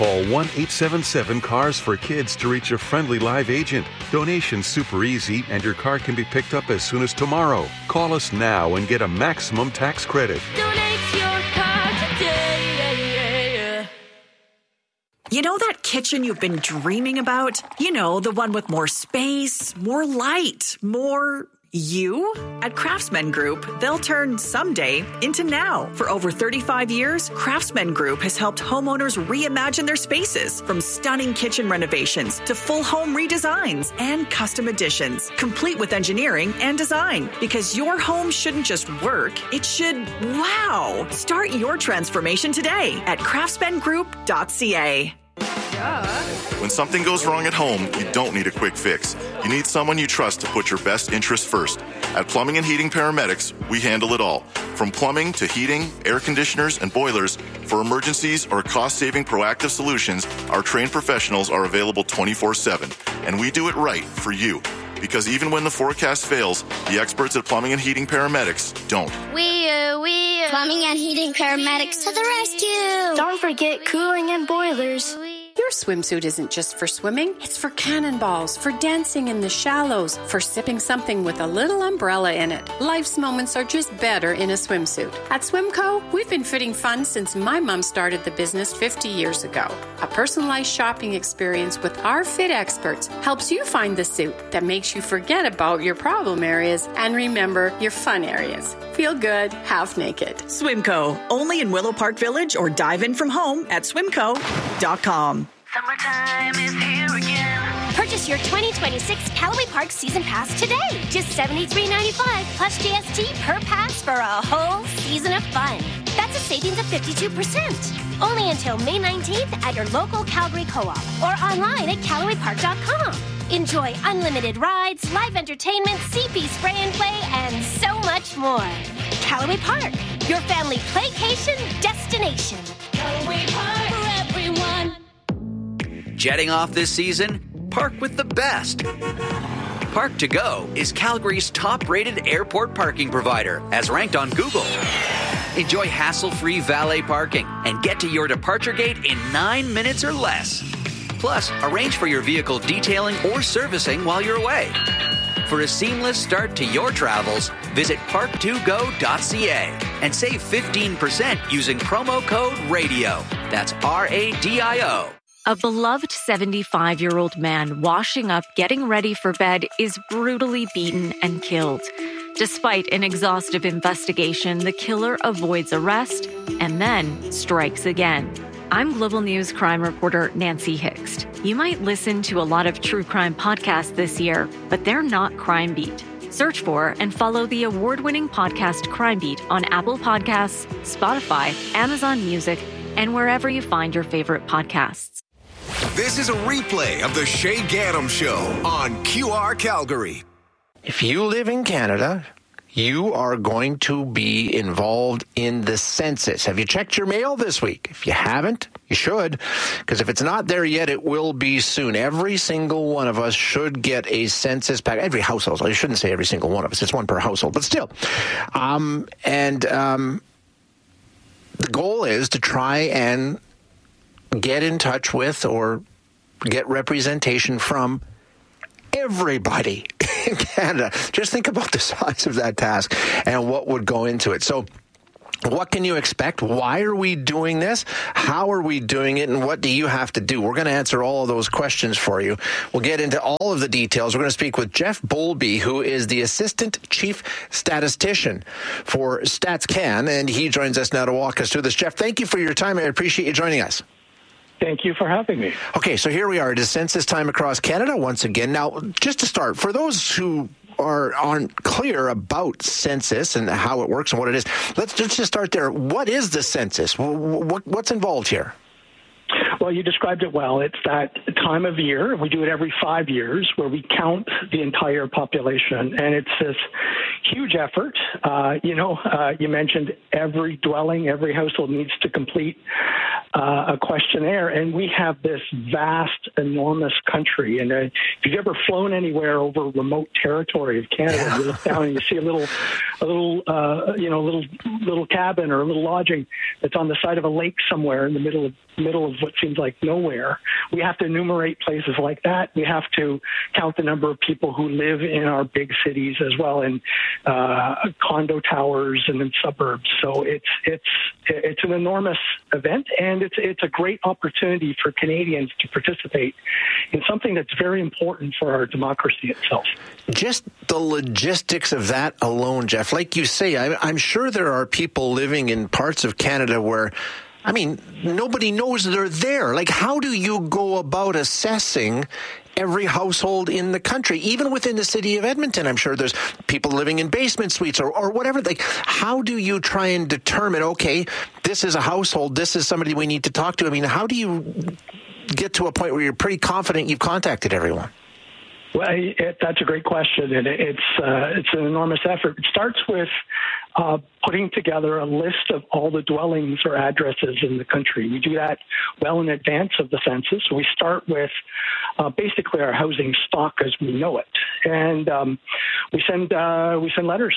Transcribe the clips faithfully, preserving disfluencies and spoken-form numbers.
Call one eight seven seven cars for kids to reach a friendly live agent. Donation's super easy, and your car can be picked up as soon as tomorrow. Call us now and get a maximum tax credit. Donate your car today. You know that kitchen you've been dreaming about? You know, the one with more space, more light, more... You? At Craftsman Group, they'll turn someday into now. For over thirty-five years, Craftsman Group has helped homeowners reimagine their spaces, from stunning kitchen renovations to full home redesigns and custom additions, complete with engineering and design. Because your home shouldn't just work, it should wow. Start your transformation today at craftsman group dot c a. When something goes wrong at home, you don't need a quick fix. You need someone you trust to put your best interest first. At Plumbing and Heating Paramedics, we handle it all. From plumbing to heating, air conditioners, and boilers, for emergencies or cost-saving proactive solutions, our trained professionals are available twenty-four seven. And we do it right for you. Because even when the forecast fails, the experts at Plumbing and Heating Paramedics don't. We, uh, we, uh, Plumbing and Heating Paramedics to the rescue! Don't forget cooling and boilers. Your swimsuit isn't just for swimming. It's for cannonballs, for dancing in the shallows, for sipping something with a little umbrella in it. Life's moments are just better in a swimsuit. At Swimco, we've been fitting fun since my mom started the business fifty years ago. A personalized shopping experience with our fit experts helps you find the suit that makes you forget about your problem areas and remember your fun areas. Feel good, half naked. Swimco, only in Willow Park Village, or dive in from home at swimco dot com. Summertime is here again. Purchase your twenty twenty-six Callaway Park Season Pass today. Just seventy-three ninety-five plus G S T per pass for a whole season of fun. That's a savings of fifty-two percent. Only until May nineteenth at your local Calgary Co-op or online at callaway park dot com. Enjoy unlimited rides, live entertainment, C P spray and play, and so much more. Callaway Park, your family playcation destination. Callaway Park for everyone. Jetting off this season? Park with the best. Park to Go is Calgary's top-rated airport parking provider, as ranked on Google. Enjoy hassle-free valet parking and get to your departure gate in nine minutes or less. Plus, arrange for your vehicle detailing or servicing while you're away. For a seamless start to your travels, visit park to go dot c a and save fifteen percent using promo code RADIO. That's R A D I O. A beloved seventy-five-year-old man washing up, getting ready for bed, is brutally beaten and killed. Despite an exhaustive investigation, the killer avoids arrest and then strikes again. I'm Global News crime reporter Nancy Hixt. You might listen to a lot of true crime podcasts this year, but they're not Crime Beat. Search for and follow the award-winning podcast Crime Beat on Apple Podcasts, Spotify, Amazon Music, and wherever you find your favorite podcasts. This is a replay of the Shay Gaddam Show on Q R Calgary. If you live in Canada, you are going to be involved in the census. Have you checked your mail this week? If you haven't, you should, because if it's not there yet, it will be soon. Every single one of us should get a census pack. Every household. I shouldn't say every single one of us. It's one per household, but still. Um, and um, the goal is to try and get in touch with or get representation from everybody in Canada. Just think about the size of that task and what would go into it. So what can you expect? Why are we doing this? How are we doing it? And what do you have to do? We're going to answer all of those questions for you. We'll get into all of the details. We're going to speak with Jeff Bowlby, who is the Assistant Chief Statistician for StatsCan, and he joins us now to walk us through this. Jeff, thank you for your time. I appreciate you joining us. Thank you for having me. Okay, so here we are. It is census time across Canada once again. Now, just to start, for those who are aren't clear about census and how it works and what it is, let's just start there. What is the census? What, what's involved here? Well, you described it well. It's that time of year. We do it every five years where we count the entire population. And it's this huge effort. Uh, you know, uh, you mentioned every dwelling, every household needs to complete uh, a questionnaire. And we have this vast, enormous country. And uh, if you've ever flown anywhere over remote territory of Canada, yeah. you look down and you see a little, a little, uh, you know, little little cabin or a little lodging that's on the side of a lake somewhere in the middle of middle of what seems like nowhere. We have to enumerate places like that. We have to count the number of people who live in our big cities as well, in uh, condo towers and in suburbs. So it's it's it's an enormous event, and it's it's a great opportunity for Canadians to participate in something that's very important for our democracy itself. Just the logistics of that alone, Jeff, like you say, I, I'm sure there are people living in parts of Canada where, I mean, nobody knows they're there. Like, how do you go about assessing every household in the country, even within the city of Edmonton? I'm sure there's people living in basement suites or, or whatever. Like, how do you try and determine, okay, this is a household, this is somebody we need to talk to? I mean, how do you get to a point where you're pretty confident you've contacted everyone? Well, it, that's a great question, and it's uh, it's an enormous effort. It starts with uh, putting together a list of all the dwellings or addresses in the country. We do that well in advance of the census. So we start with uh, basically our housing stock as we know it, and um, we send uh, we send letters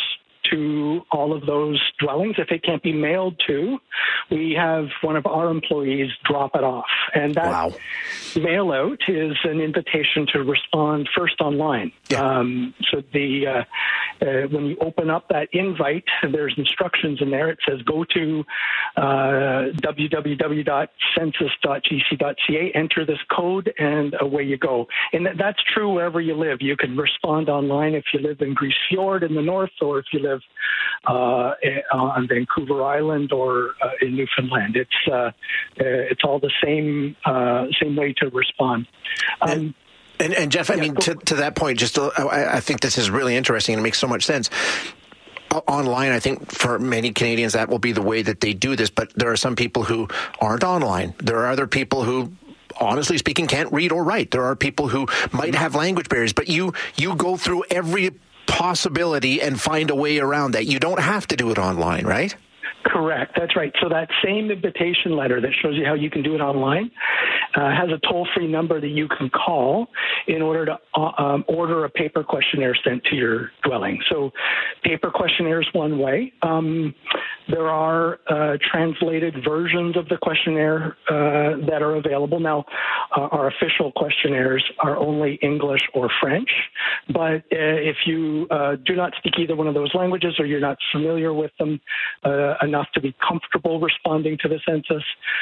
to all of those dwellings. If it can't be mailed to, we have one of our employees drop it off. And that wow. mail out is an invitation to respond first online. Yeah. Um, so the uh, uh, when you open up that invite, there's instructions in there. It says go to uh, w w w dot census dot g c dot c a, enter this code, and away you go. And that's true wherever you live. You can respond online if you live in Grise Fiord in the north, or if you live Uh, on Vancouver Island or uh, in Newfoundland. It's uh, it's all the same uh, same way to respond. Um, and, and, and Jeff, I yeah, mean, to, to that point, just to, I, I think this is really interesting and it makes so much sense. Online, I think for many Canadians that will be the way that they do this, but there are some people who aren't online. There are other people who, honestly speaking, can't read or write. There are people who might have language barriers, but you you go through every possibility and find a way around that. You don't have to do it online, right? Correct. That's right. So that same invitation letter that shows you how you can do it online uh, has a toll-free number that you can call in order to uh, um, order a paper questionnaire sent to your dwelling. So paper questionnaire is one way. Um, there are uh, translated versions of the questionnaire uh, that are available. Now, uh, our official questionnaires are only English or French, but uh, if you uh, do not speak either one of those languages or you're not familiar with them uh, enough to be comfortable responding to the census,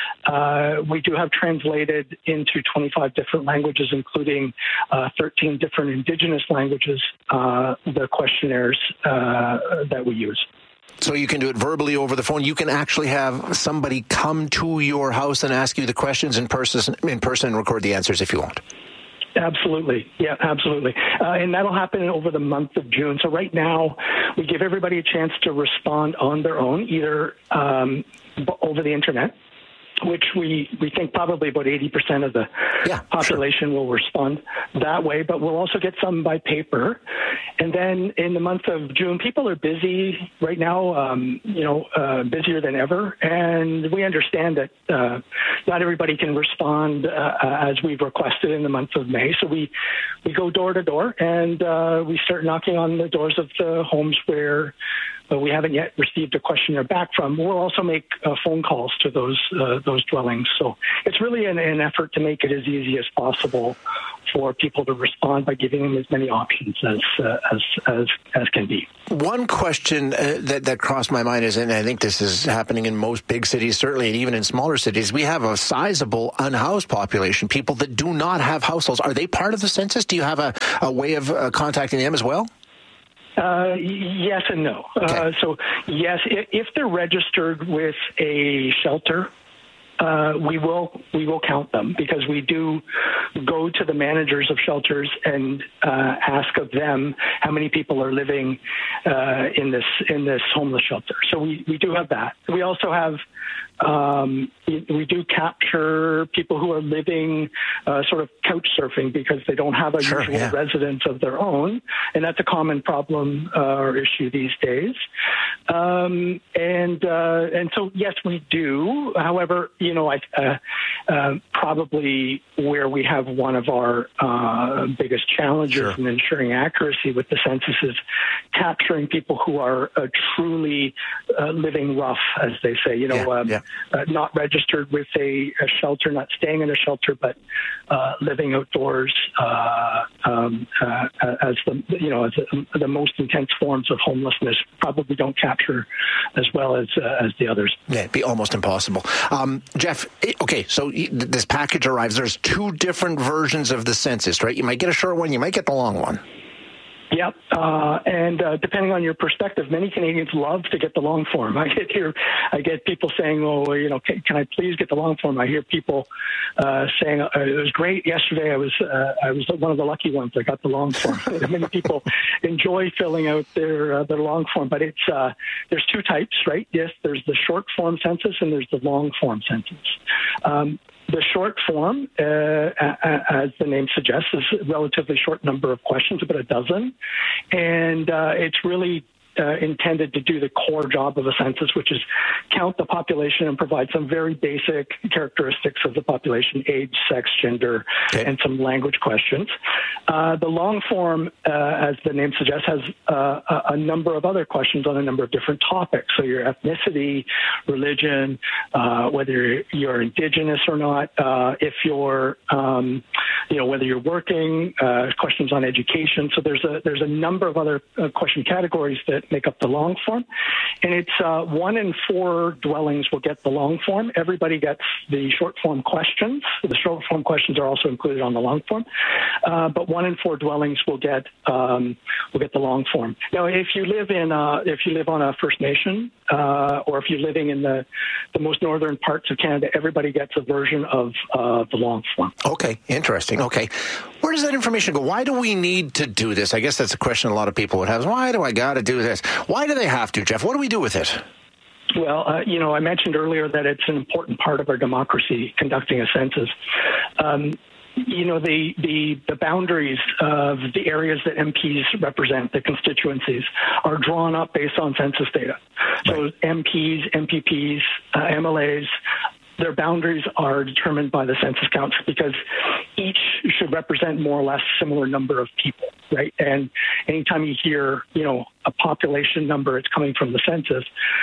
uh, we do have translated into twenty-five different languages, including uh, thirteen different Indigenous languages, uh, the questionnaires uh, that we use. So you can do it verbally over the phone. You can actually have somebody come to your house and ask you the questions in person, in person and record the answers if you want. Absolutely. Yeah, absolutely. Uh, and that'll happen over the month of June. So right now, we give everybody a chance to respond on their own, either um, over the internet, which we, we think probably about eighty percent of the yeah, population sure. will respond that way, but we'll also get some by paper. And then in the month of June, people are busy right now, um, you know, uh, busier than ever. And we understand that uh, not everybody can respond uh, as we've requested in the month of May. So we, we go door to door and uh, we start knocking on the doors of the homes where but we haven't yet received a questionnaire back from. We'll also make uh, phone calls to those uh, those dwellings. So it's really an, an effort to make it as easy as possible for people to respond by giving them as many options as uh, as, as as can be. One question uh, that, that crossed my mind is, and I think this is happening in most big cities, certainly, and even in smaller cities, we have a sizable unhoused population, people that do not have households. Are they part of the census? Do you have a, a way of uh, contacting them as well? Uh, yes and no. Okay. Uh, so, yes, if, if they're registered with a shelter, uh, we will we will count them because we do go to the managers of shelters and uh, ask of them how many people are living uh, in this in this homeless shelter. So we, we do have that. We also have Um, we do capture people who are living uh, sort of couch surfing because they don't have a Sure, usual yeah. residence of their own, and that's a common problem uh, or issue these days. Um, and uh, and so yes, we do. However, you know, I uh, uh, probably where we have one of our uh, biggest challenges Sure. in ensuring accuracy with the census is capturing people who are uh, truly uh, living rough, as they say. You know, Yeah, um, yeah. Uh, not registered with a, a shelter, not staying in a shelter, but uh, living outdoors uh, um, uh, as the you know as the, the most intense forms of homelessness. Probably don't capture as well as uh, as the others. Yeah, it'd be almost impossible. Um, Jeff, it- okay, so y- this package arrives. There's two different versions of the census, right? You might get a short one, you might get the long one. Yep, uh, and uh, depending on your perspective, many Canadians love to get the long form. I get here, I get people saying, "Oh, you know, can, can I please get the long form?" I hear people uh, saying, uh, "It was great yesterday. I was, uh, I was one of the lucky ones. I got the long form." Many people enjoy filling out their uh, their long form, but it's uh, there's two types, right? Yes, there's the short form census and there's the long form census. Um, The short form, uh, as the name suggests, is a relatively short number of questions, about a dozen. And uh, it's really uh, intended to do the core job of a census, which is count the population and provide some very basic characteristics of the population, age, sex, gender, Okay. and some language questions. Uh, the long form, uh, as the name suggests, has uh, a, a number of other questions on a number of different topics. So your ethnicity, religion, uh, whether you're Indigenous or not, uh, if you're, um, you know, whether you're working, uh, questions on education. So there's a there's a number of other uh, question categories that make up the long form, and it's uh, one in four dwellings will get the long form. Everybody gets the short form questions. The short form questions are also included on the long form, uh, but one in four dwellings will get um, will get the long form. Now, if you live in uh, if you live on a First Nation, uh, or if you're living in the the most northern parts of Canada, everybody gets a version of uh, the long form. Okay, interesting. Okay. Where does that information go? Why do we need to do this? I guess that's a question a lot of people would have. Why do I got to do this? Why do they have to, Jeff? What do we do with it? Well, uh, you know, I mentioned earlier that it's an important part of our democracy, conducting a census. Um, you know, the, the, the boundaries of the areas that M Ps represent, the constituencies, are drawn up based on census data. So M Ps, M P Ps, uh, M L As, their boundaries are determined by the census counts because each should represent more or less similar number of people, right? And anytime you hear, you know, a population number, it's coming from the census.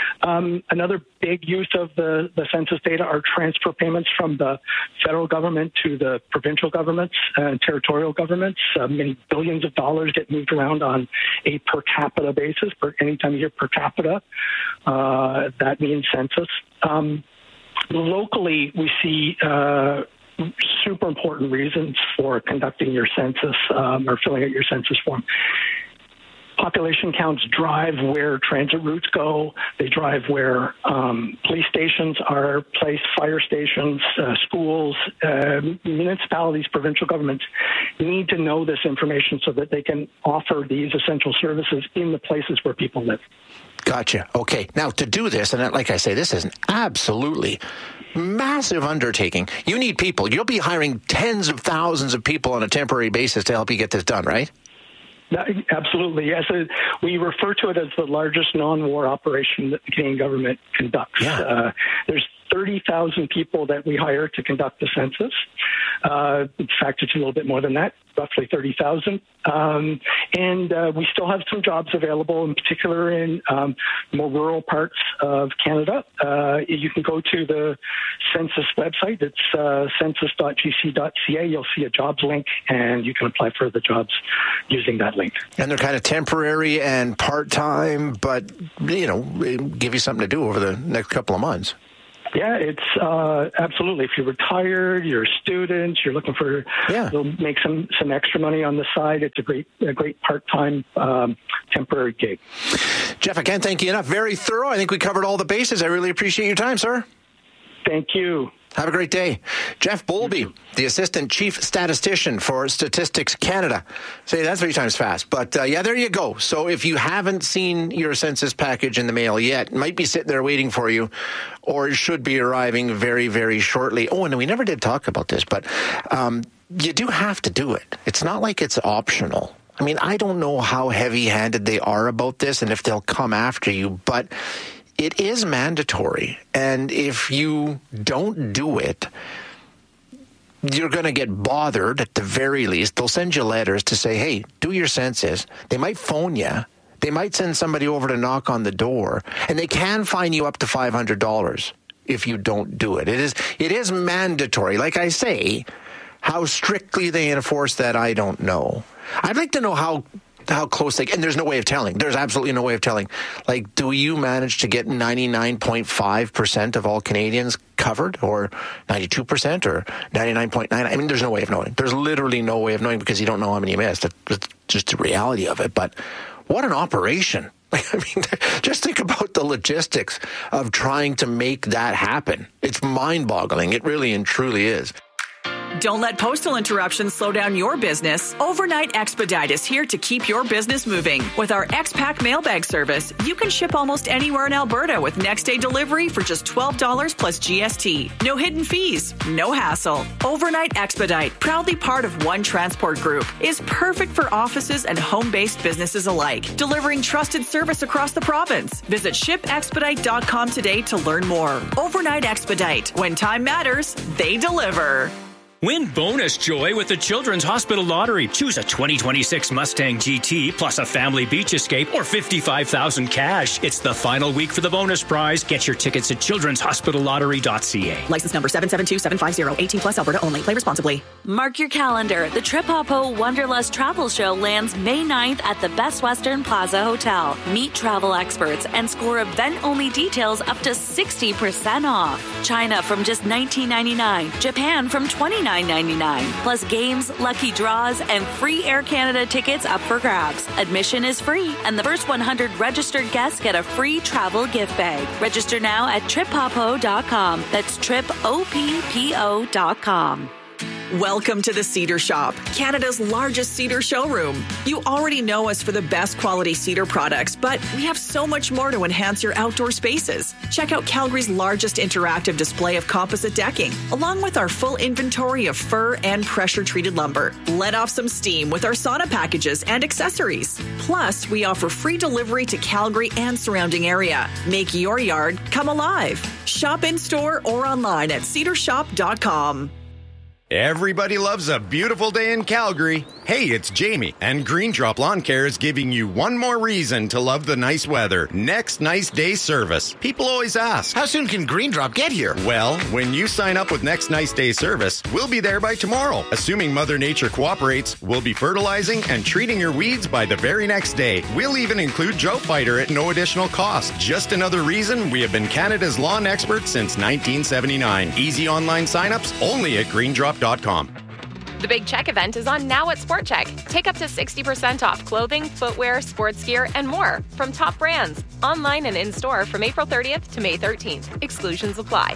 Um, another big use of the, the census data are transfer payments from the federal government to the provincial governments and territorial governments. Uh, many billions of dollars get moved around on a per capita basis. Per, anytime you hear per capita, uh, that means census. Um, Locally, we see uh, super important reasons for conducting your census um, or filling out your census form. Population counts drive where transit routes go. They drive where um, police stations are placed, fire stations, uh, schools, uh, municipalities, provincial governments need to know this information so that they can offer these essential services in the places where people live. Gotcha. Okay. Now, to do this, and like I say, this is an absolutely massive undertaking. You need people. You'll be hiring tens of thousands of people on a temporary basis to help you get this done, right? Absolutely, yes. We refer to it as the largest non-war operation that the Canadian government conducts. Yeah. Uh, there's thirty thousand people that we hire to conduct the census. Uh, in fact, it's a little bit more than that, roughly thirty thousand. Um, and uh, we still have some jobs available, in particular in um, more rural parts of Canada. Uh, you can go to the census website. It's uh, census dot g c dot c a. You'll see a jobs link, and you can apply for the jobs using that link. And they're kind of temporary and part-time, but, you know, give you something to do over the next couple of months. Yeah, it's uh, absolutely. If you're retired, you're a student, you're looking for, yeah. you'll make some, some extra money on the side. It's a great, a great part-time um, temporary gig. Jeff, I can't thank you enough. Very thorough. I think we covered all the bases. I really appreciate your time, sir. Thank you. Have a great day. Jeff Bowlby, the Assistant Chief Statistician for Statistics Canada. Say that three times fast. But uh, yeah, there you go. So if you haven't seen your census package in the mail yet, it might be sitting there waiting for you, or it should be arriving very, very shortly. Oh, and we never did talk about this, but um, you do have to do it. It's not like it's optional. I mean, I don't know how heavy-handed they are about this and if they'll come after you, but it is mandatory, and if you don't do it, you're going to get bothered at the very least. They'll send you letters to say, hey, do your census. They might phone you. They might send somebody over to knock on the door, and they can fine you up to five hundred dollars if you don't do it. It is, it is mandatory. Like I say, how strictly they enforce that, I don't know. I'd like to know how... how close they, and there's no way of telling. There's absolutely no way of telling. Like, do you manage to get ninety-nine point five percent of all Canadians covered, or ninety-two percent, or ninety-nine point nine? I mean, there's no way of knowing. There's literally no way of knowing because you don't know how many you missed. That's just the reality of it. But what an operation. I mean, just think about the logistics of trying to make that happen. It's mind-boggling. It really and truly is. Don't let postal interruptions slow down your business. Overnight Expedite is here to keep your business moving. With our X-Pack mailbag service, you can ship almost anywhere in Alberta with next-day delivery for just twelve dollars plus G S T. No hidden fees, no hassle. Overnight Expedite, proudly part of One Transport Group, is perfect for offices and home-based businesses alike, delivering trusted service across the province. Visit ship expedite dot com today to learn more. Overnight Expedite. When time matters, they deliver. Win bonus joy with the Children's Hospital Lottery. Choose a twenty twenty-six Mustang G T plus a family beach escape or fifty-five thousand dollars cash. It's the final week for the bonus prize. Get your tickets at children's hospital lottery dot c a. License number seven seven two seven five zero. eighteen plus Alberta only. Play responsibly. Mark your calendar. The Trip Hoppo Wanderlust Travel Show lands May ninth at the Best Western Plaza Hotel. Meet travel experts and score event-only details up to sixty percent off. China from just nineteen ninety-nine dollars. Japan from twenty-nine ninety-nine. Plus games, lucky draws, and free Air Canada tickets up for grabs. Admission is free, and the first one hundred registered guests get a free travel gift bag. Register now at trip hoppo dot com. That's trip o p p o dot com. Welcome to the Cedar Shop, Canada's largest cedar showroom. You already know us for the best quality cedar products, but we have so much more to enhance your outdoor spaces. Check out Calgary's largest interactive display of composite decking, along with our full inventory of fir and pressure-treated lumber. Let off some steam with our sauna packages and accessories. Plus, we offer free delivery to Calgary and surrounding area. Make your yard come alive. Shop in-store or online at cedar shop dot com. Everybody loves a beautiful day in Calgary. Hey, it's Jamie, and Green Drop Lawn Care is giving you one more reason to love the nice weather. Next Nice Day service. People always ask, how soon can Green Drop get here? Well, when you sign up with Next Nice Day service, we'll be there by tomorrow. Assuming Mother Nature cooperates, we'll be fertilizing and treating your weeds by the very next day. We'll even include Drought Fighter at no additional cost. Just another reason we have been Canada's lawn expert since nineteen seventy-nine. Easy online signups only at green drop dot com. The Big Check event is on now at Sport Check. Take up to sixty percent off clothing, footwear, sports gear, and more from top brands. Online and in-store from April thirtieth to May thirteenth. Exclusions apply.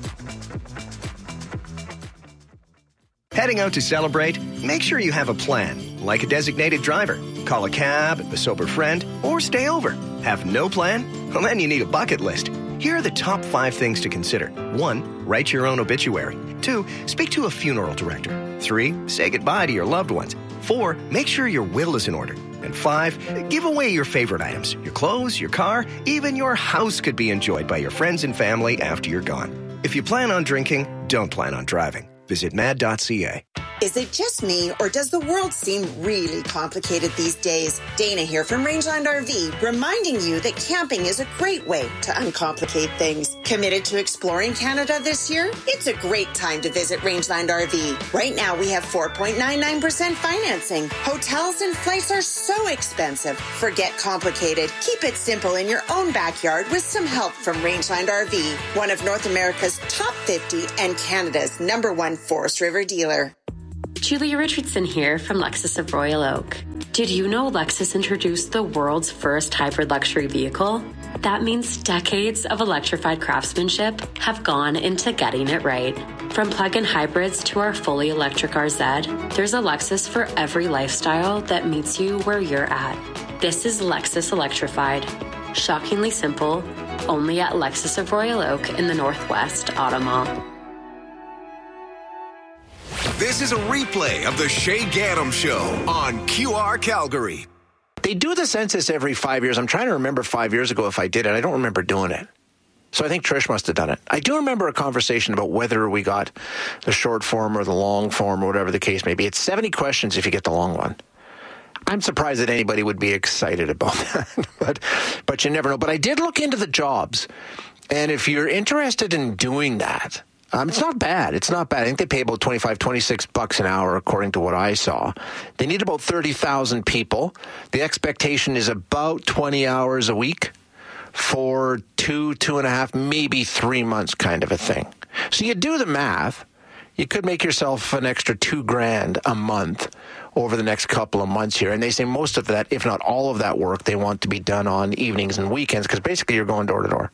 Heading out to celebrate? Make sure you have a plan, like a designated driver. Call a cab, a sober friend, or stay over. Have no plan? Well, then you need a bucket list. Here are the top five things to consider. One, write your own obituary. Two, speak to a funeral director. Three, say goodbye to your loved ones. Four, make sure your will is in order. And five, give away your favorite items. Your clothes, your car, even your house could be enjoyed by your friends and family after you're gone. If you plan on drinking, don't plan on driving. Visit mad dot c a. Is it just me, or does the world seem really complicated these days? Dana here from Rangeland R V, reminding you that camping is a great way to uncomplicate things. Committed to exploring Canada this year? It's a great time to visit Rangeland R V. Right now, we have four point nine nine percent financing. Hotels and flights are so expensive. Forget complicated. Keep it simple in your own backyard with some help from Rangeland R V, one of North America's top fifty and Canada's number one Forest River dealer. Julia Richardson here from Lexus of Royal Oak. Did you know Lexus introduced the world's first hybrid luxury vehicle? That means decades of electrified craftsmanship have gone into getting it right. From plug-in hybrids to our fully electric R Z, there's a Lexus for every lifestyle that meets you where you're at. This is Lexus Electrified. Shockingly simple, only at Lexus of Royal Oak in the Northwest Auto Mall. This is a replay of the Shay Gaddam Show on Q R Calgary. They do the census every five years. I'm trying to remember five years ago if I did it. I don't remember doing it. So I think Trish must have done it. I do remember a conversation about whether we got the short form or the long form or whatever the case may be. It's seventy questions if you get the long one. I'm surprised that anybody would be excited about that, but but you never know. But I did look into the jobs, and if you're interested in doing that, um, it's not bad. It's not bad. I think they pay about twenty-five, twenty-six bucks an hour, according to what I saw. They need about thirty thousand people. The expectation is about twenty hours a week for two, two and a half, maybe three months kind of a thing. So you do the math. You could make yourself an extra two grand a month over the next couple of months here. And they say most of that, if not all of that work, they want to be done on evenings and weekends because basically you're going door to door.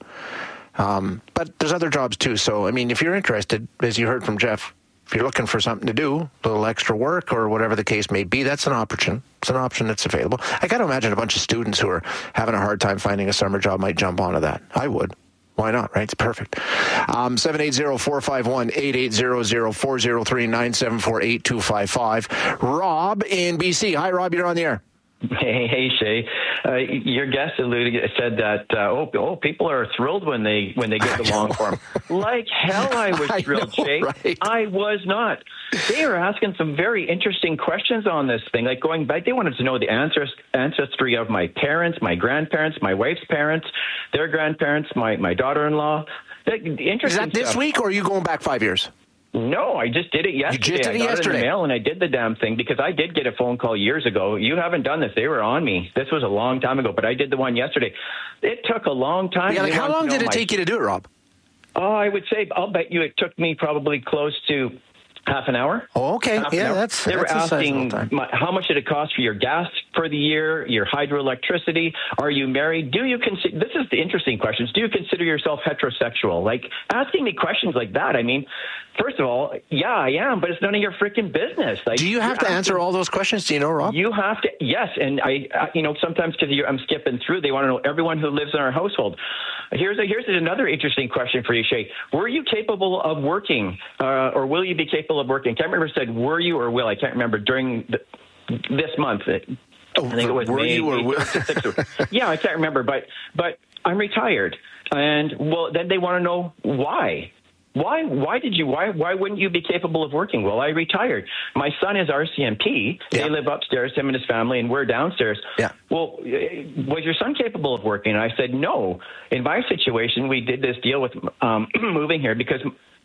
Um, but there's other jobs too. So, I mean, if you're interested, as you heard from Jeff, if you're looking for something to do, a little extra work or whatever the case may be, that's an option. It's an option that's available. I got to imagine a bunch of students who are having a hard time finding a summer job might jump onto that. I would. Why not, right? It's perfect. Um, seven eight zero, four five one, eight eight zero zero, four zero three, nine seven four, eight two five five. Rob in B C. Hi, Rob. You're on the air. Hey, hey, Shay. Uh, your guest alluded said that uh, oh, oh, people are thrilled when they when they get the long form. Like hell, I was I thrilled, know, Shay. right? I was not. They were asking some very interesting questions on this thing, like going back. They wanted to know the ancest- ancestry of my parents, my grandparents, my wife's parents, their grandparents, my my daughter-in-law. The, the interesting Is that this stuff. week, or are you going back five years? No, I just did it yesterday. You just did it I got yesterday. it in the mail, and I did the damn thing because I did get a phone call years ago. You haven't done this. They were on me. This was a long time ago, but I did the one yesterday. It took a long time. Yeah, like They how wanted to long know did it my- take you to do it, Rob? Oh, I would say, I'll bet you it took me probably close to half an hour. Oh, okay. Half an Yeah, hour. that's They were that's a sizable asking time. my, how much did it cost for your gas for the year, your hydroelectricity, are you married? Do you consider, this is the interesting questions, do you consider yourself heterosexual? Like, asking me questions like that, I mean, first of all, yeah, I am, but it's none of your freaking business. Like, Do you have to answer all those questions? Do you know, Rob? You have to, yes, and I, I you know, sometimes because I'm skipping through, they want to know everyone who lives in our household. Here's a, here's another interesting question for you, Shay. Were you capable of working, uh, or will you be capable of working? I can't remember if it said were you or will. I can't remember during the, this month. Oh, I think it was were May, you or will? Yeah, I can't remember, but but I'm retired, and well, then they want to know why. Why? Why did you? Why? Why wouldn't you be capable of working? Well, I retired. My son is R C M P. Yeah. They live upstairs, him and his family, and we're downstairs. Yeah. Well, was your son capable of working? And I said no. In my situation, we did this deal with um, moving here because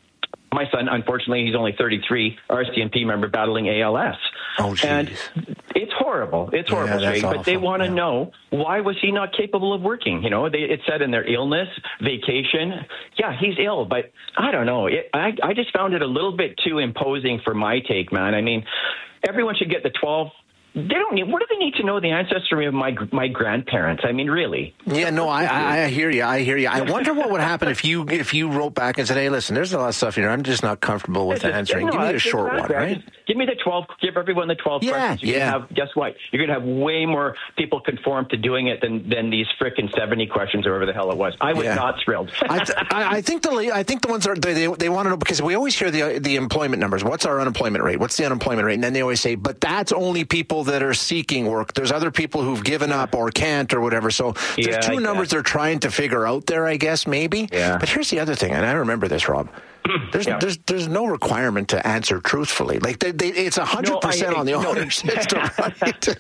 my son, unfortunately, he's only thirty-three, R C M P member battling A L S. Oh, geez. And it's horrible. It's horrible, Yeah, that's Shay, but they awful. want to Yeah. know, why was he not capable of working? You know, they, it said in their illness, vacation. Yeah, he's ill, but I don't know. It, I, I just found it a little bit too imposing for my take, man. I mean, everyone should get the twelve. They don't need. What do they need to know the ancestry of my my grandparents? I mean, really? Yeah, no, I, I, I hear you. I hear you. I wonder what would happen if you if you wrote back and said, "Hey, listen, there's a lot of stuff here. I'm just not comfortable with Just- answering. no, Give me a that's short one, exactly. right?" Just give me the twelve. Give everyone the twelve Yeah, questions. You're yeah. Gonna have, guess what? You're going to have way more people conform to doing it than than these frickin' seventy questions or whatever the hell it was. I was Yeah. not thrilled. I, th- I I think the la- I think the ones are they they, they want to know because we always hear the the employment numbers. What's our unemployment rate? What's the unemployment rate? And then they always say, but that's only people that are seeking work. There's other people who've given up or can't or whatever. So there's Yeah, two I numbers guess. they're trying to figure out there, I guess maybe. Yeah. But here's the other thing, and I remember this, Rob. There's Yeah. there's there's no requirement to answer truthfully. Like they, they, it's a hundred No, I- percent on the no. owner system, right?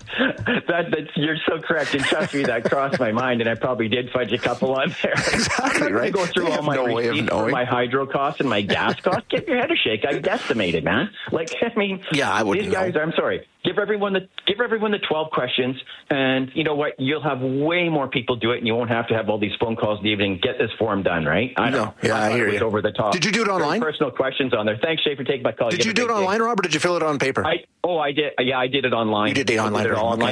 that, that's, you're so correct. And trust me, that crossed my mind, and I probably did fudge a couple on there. Exactly, I'm not right? Go through They all have my no way of receipts for knowing. my hydro costs and my gas costs. Get your head a shake. I decimated, man. Like, I mean, Yeah, I wouldn't These guys, know. I'm sorry. Give everyone the give everyone the twelve questions, and you know what? You'll have way more people do it, and you won't have to have all these phone calls in the evening. Get this form done, right? I No, know. yeah, I thought hear it was you. over the top. Did you do it Very online? personal questions on there. Thanks, Shay, for taking my call. Did have you a do it great day. online, Rob, or did you fill it on paper? I oh, I did. Yeah, I did it online. You did the I online did it version, all okay. online.